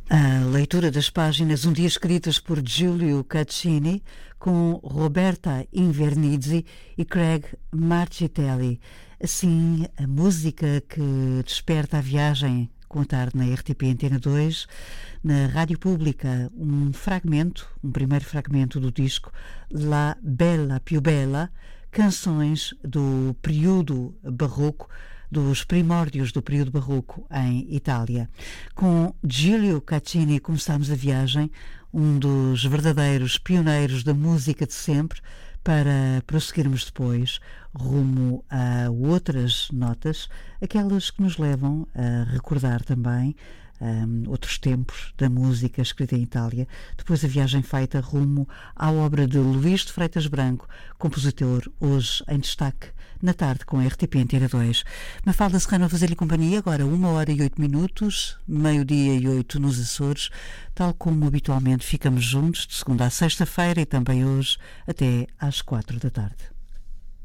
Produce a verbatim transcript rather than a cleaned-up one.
A leitura das páginas um dia escritas por Giulio Caccini com Roberta Invernizzi e Craig Marchitelli. Assim, a música que desperta a viagem com a tarde na R T P Antena dois, na Rádio Pública, um fragmento, um primeiro fragmento do disco La Bella Più Bella, canções do período barroco, dos primórdios do período barroco em Itália. Com Giulio Caccini começámos a viagem, um dos verdadeiros pioneiros da música de sempre, para prosseguirmos depois rumo a outras notas, aquelas que nos levam a recordar também um, outros tempos da música escrita em Itália. Depois a viagem feita rumo à obra de Luís de Freitas Branco, compositor hoje em destaque na tarde com a R T P Antena dois. Mafalda Serrano a fazer-lhe companhia, agora uma hora e oito minutos, meio-dia e oito nos Açores, tal como habitualmente ficamos juntos de segunda a sexta-feira e também hoje até às quatro da tarde.